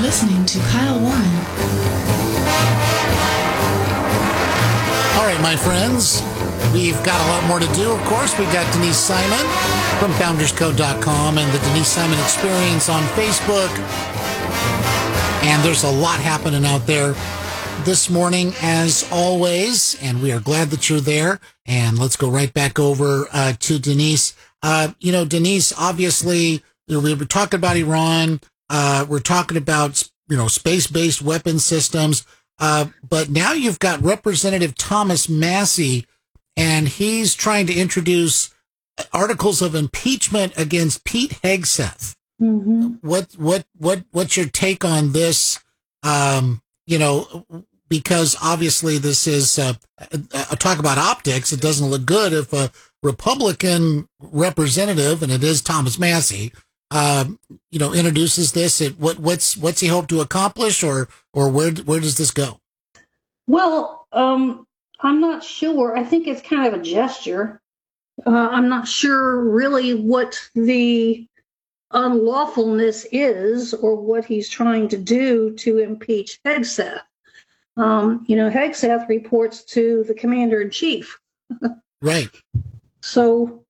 listening to Kyle Warren. All right, my friends, we've got a lot more to do, of course. We've got Denise Simon from FoundersCode.com and the Denise Simon Experience on Facebook. And there's a lot happening out there this morning, as always, and we are glad that you're there. And let's go right back over to Denise. Denise, obviously, we were talking about Iran. We're talking about, space-based weapon systems. But now you've got Representative Thomas Massie, and he's trying to introduce articles of impeachment against Pete Hegseth. Mm-hmm. What's your take on this? Because obviously this is a talk about optics. It doesn't look good if a Republican representative, and it is Thomas Massie, introduces this. What's he hope to accomplish, or where does this go? Well, I'm not sure. I think it's kind of a gesture. I'm not sure really what the unlawfulness is or what he's trying to do to impeach Hegseth. Hegseth reports to the commander-in-chief. Right. So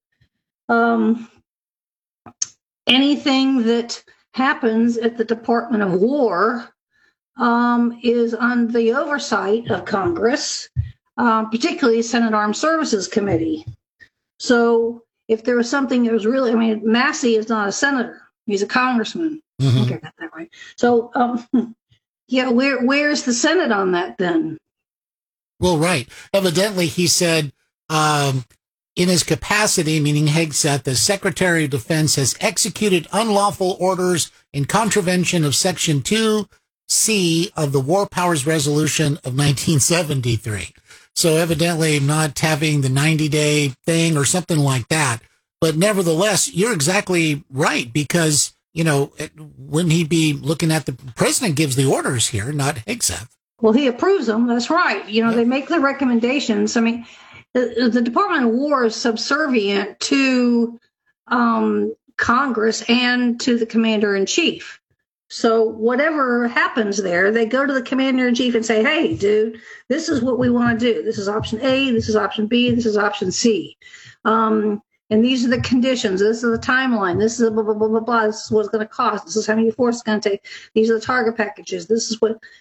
anything that happens at the Department of War is on the oversight of Congress, particularly Senate Armed Services Committee. So if there was something that was really, Massie is not a senator. He's a congressman. Mm-hmm. Okay, got that right. So, where's the Senate on that then? Well, right. Evidently, he said, in his capacity, meaning Hegseth, the Secretary of Defense has executed unlawful orders in contravention of Section 2C of the War Powers Resolution of 1973. So evidently not having the 90-day thing or something like that. But nevertheless, you're exactly right, because, wouldn't he be looking at the president gives the orders here, not Hegseth? Well, he approves them. That's right. They make the recommendations. The Department of War is subservient to Congress and to the commander-in-chief. So whatever happens there, they go to the commander-in-chief and say, hey, dude, this is what we want to do. This is option A, this is option B, this is option C. And these are the conditions. This is the timeline. This is blah, blah, blah, blah, blah. This is what it's going to cost. This is how many forces it's going to take. These are the target packages. This is what,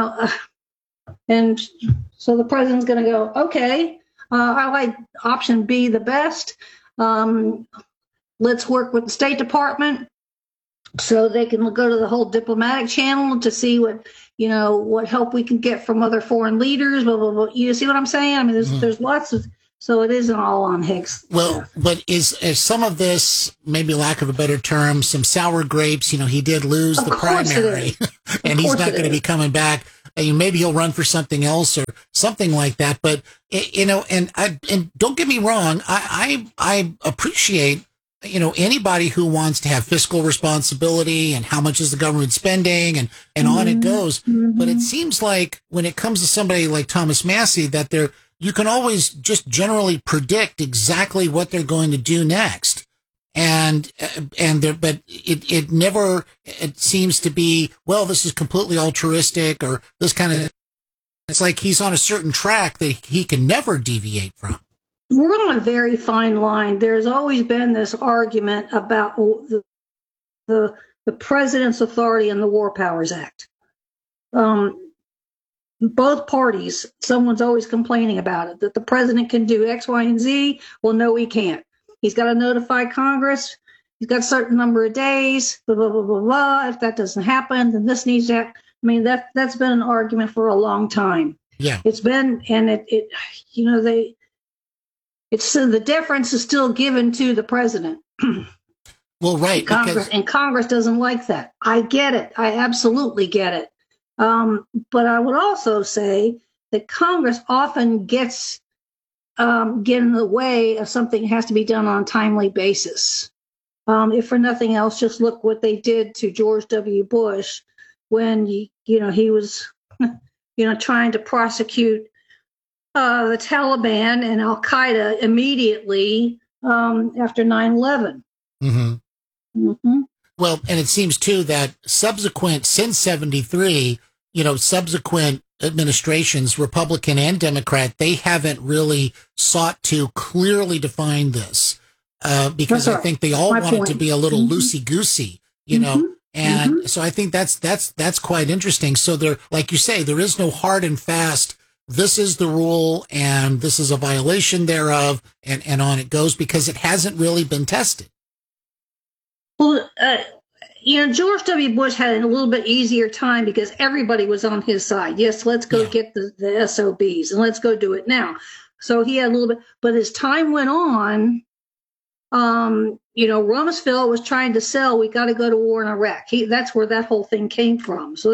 and so the president's going to go, okay, I like option B the best. Let's work with the State Department so they can go to the whole diplomatic channel to see what help we can get from other foreign leaders. Blah, blah, blah. You see what I'm saying? There's lots of, so it isn't all on Higgs. Well, but is some of this, maybe lack of a better term, some sour grapes? He did lose the primary, and he's not going to be coming back. Maybe he'll run for something else or something like that. But and don't get me wrong, I appreciate anybody who wants to have fiscal responsibility and how much is the government spending and on it goes. Mm-hmm. But it seems like when it comes to somebody like Thomas Massie, that you can always just generally predict exactly what they're going to do next. But it never seems to be, well, this is completely altruistic or this kind of, it's like he's on a certain track that he can never deviate from. We're on a very fine line. There's always been this argument about the president's authority in the War Powers Act. Both parties, someone's always complaining about it, that the president can do X, Y, and Z. Well, no, he can't. He's got to notify Congress. He's got a certain number of days, blah, blah, blah, blah, blah. If that doesn't happen, then this needs to happen. That's been an argument for a long time. Yeah. It's been, and the deference is still given to the president. Well, right. And Congress doesn't like that. I get it. I absolutely get it. But I would also say that Congress often get in the way of something that has to be done on a timely basis. If for nothing else, just look what they did to George W. Bush when he was trying to prosecute the Taliban and Al Qaeda immediately after 9/11. Mm-hmm. Mm-hmm. Well, and it seems too that since 73, subsequent administrations, Republican and Democrat, they haven't really sought to clearly define this, because I think they all want it to be a little loosey-goosey, and so I think that's quite interesting. So there, like you say, there is no hard and fast, this is the rule and this is a violation thereof, and on it goes, because it hasn't really been tested. Well, George W. Bush had a little bit easier time because everybody was on his side. Yes, let's go get the SOBs and let's go do it now. So he had a little bit, but as time went on, Rumsfeld was trying to sell, we got to go to war in Iraq. That's where that whole thing came from. So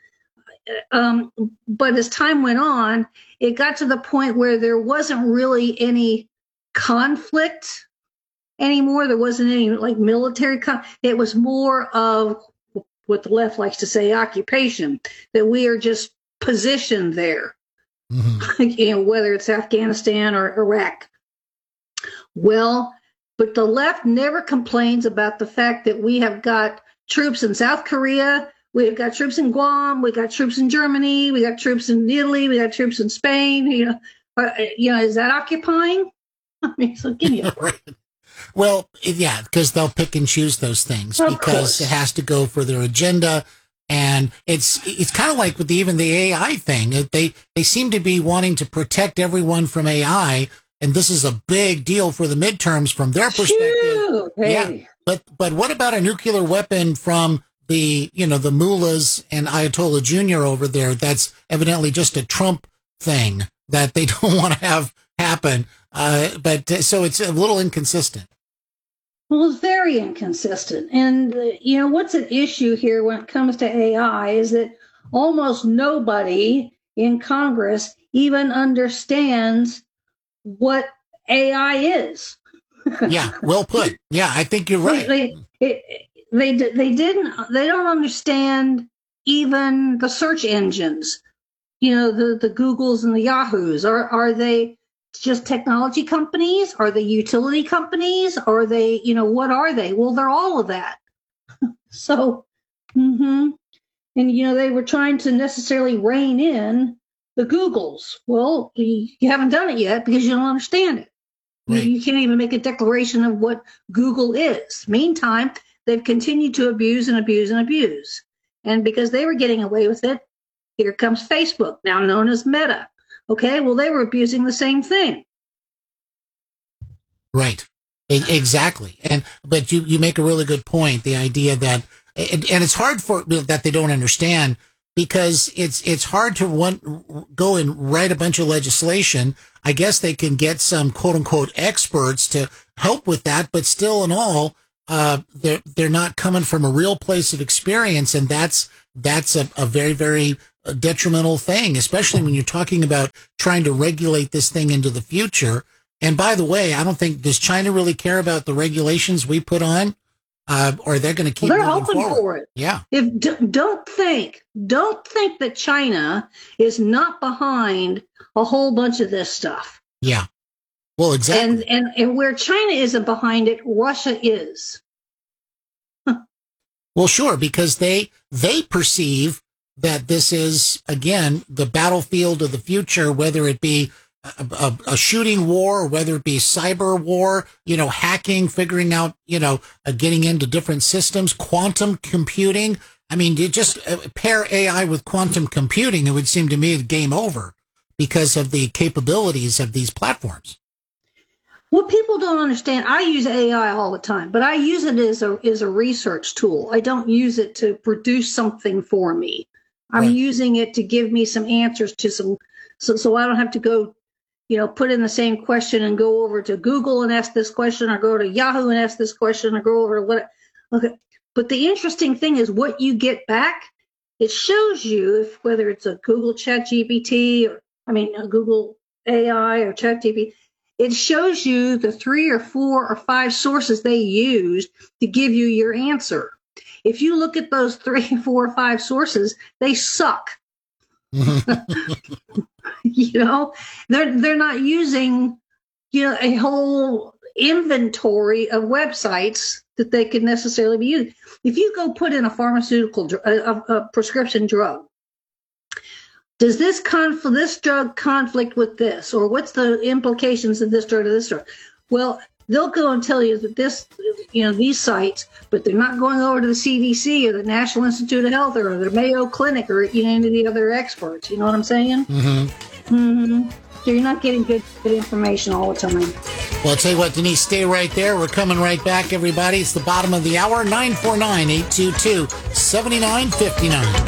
but as time went on, it got to the point where there wasn't really any conflict anymore. There wasn't any military. It was more of what the left likes to say, occupation, that we are just positioned there, whether it's Afghanistan or Iraq. Well, but the left never complains about the fact that we have got troops in South Korea, we've got troops in Guam, we got troops in Germany, we got troops in Italy, we got troops in Spain. Is that occupying? I mean, so give me a break. Well, yeah, because they'll pick and choose those things because it has to go for their agenda. And it's kind of like with even the AI thing. They seem to be wanting to protect everyone from AI, and this is a big deal for the midterms from their perspective. Hey. Yeah, but what about a nuclear weapon from the mullahs and Ayatollah Jr. over there? That's evidently just a Trump thing that they don't want to have happen. So it's a little inconsistent. Well, it's very inconsistent. And, what's at issue here when it comes to AI is that almost nobody in Congress even understands what AI is. Yeah, well put. Yeah, I think you're right. They don't understand even the search engines, the Googles and the Yahoos. Are they just technology companies? Are they utility companies? Are they, what are they? Well, they're all of that. So, and, they were trying to necessarily rein in the Googles. Well, you haven't done it yet because you don't understand it. Right. You can't even make a declaration of what Google is. Meantime, they've continued to abuse and abuse and abuse. And because they were getting away with it, here comes Facebook, now known as Meta. Okay, well, they were abusing the same thing. Right. Exactly. But you make a really good point. The idea that, and it's hard that they don't understand, because it's hard to go and write a bunch of legislation. I guess they can get some quote unquote experts to help with that, but still in all, they're not coming from a real place of experience. And that's a very, very detrimental thing, especially when you're talking about trying to regulate this thing into the future. And by the way, I don't think, does China really care about the regulations we put on? Or they're going to keep moving hoping forward. For it. Yeah. Don't think that China is not behind a whole bunch of this stuff. Yeah. Well, exactly. And where China isn't behind it, Russia is. Well, sure, because they perceive that this is, again, the battlefield of the future, whether it be a shooting war or whether it be cyber war, hacking, figuring out, getting into different systems, quantum computing. I mean, you just pair AI with quantum computing, it would seem to me game over because of the capabilities of these platforms. What people don't understand, I use AI all the time, but I use it as a research tool. I don't use it to produce something for me. I'm using it to give me some answers to so I don't have to go, put in the same question and go over to Google and ask this question, or go to Yahoo and ask this question, or go over to what. Okay. But the interesting thing is what you get back. It shows you whether it's a Google ChatGPT, a Google AI or ChatGPT. It shows you the 3 or 4 or 5 sources they used to give you your answer. If you look at those 3, 4, or 5 sources, they suck. They're not using, a whole inventory of websites that they could necessarily be using. If you go put in a pharmaceutical, a prescription drug, does this drug conflict with this, or what's the implications of this drug to this drug? Well, they'll go and tell you that these sites, but they're not going over to the CDC or the National Institute of Health or the Mayo Clinic or any of the other experts. You know what I'm saying? Mm-hmm. Mm-hmm. So you're not getting good information all the time. Well, I'll tell you what, Denise, stay right there. We're coming right back, everybody. It's the bottom of the hour, 949-822-7959.